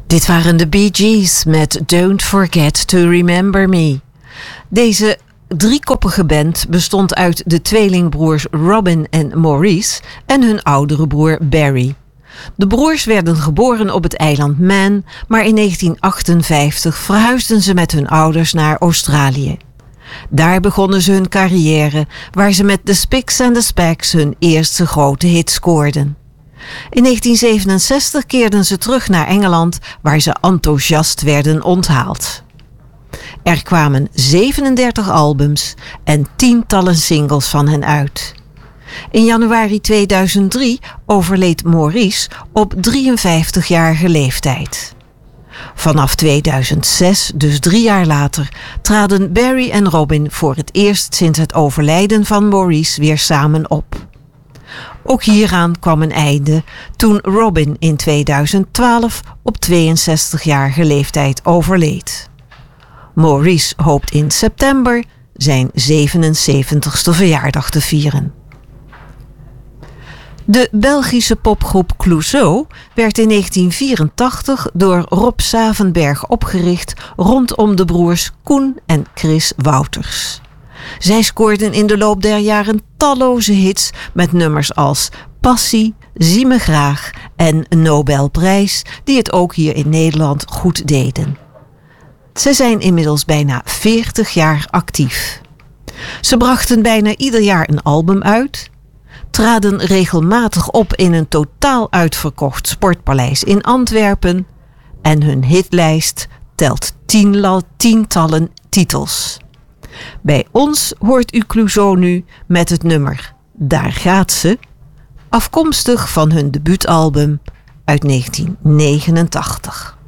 Dit waren de Bee Gees met Don't Forget to Remember Me. Deze driekoppige band bestond uit de tweelingbroers Robin en Maurice en hun oudere broer Barry. De broers werden geboren op het eiland Man, maar in 1958 verhuisden ze met hun ouders naar Australië. Daar begonnen ze hun carrière, waar ze met The Spics and the Specks hun eerste grote hit scoorden. In 1967 keerden ze terug naar Engeland, waar ze enthousiast werden onthaald. Er kwamen 37 albums en tientallen singles van hen uit. In januari 2003 overleed Maurice op 53-jarige leeftijd. Vanaf 2006, dus 3 jaar later, traden Barry en Robin voor het eerst sinds het overlijden van Maurice weer samen op. Ook hieraan kwam een einde toen Robin in 2012 op 62-jarige leeftijd overleed. Maurice hoopt in september zijn 77ste verjaardag te vieren. De Belgische popgroep Clouseau werd in 1984 door Rob Savenberg opgericht rondom de broers Koen en Chris Wouters. Zij scoorden in de loop der jaren talloze hits met nummers als Passie, Zie me graag en Nobelprijs, die het ook hier in Nederland goed deden. Ze zijn inmiddels bijna 40 jaar actief. Ze brachten bijna ieder jaar een album uit, traden regelmatig op in een totaal uitverkocht sportpaleis in Antwerpen en hun hitlijst telt tientallen titels. Bij ons hoort u Clouseau nu met het nummer Daar gaat ze, afkomstig van hun debuutalbum uit 1989.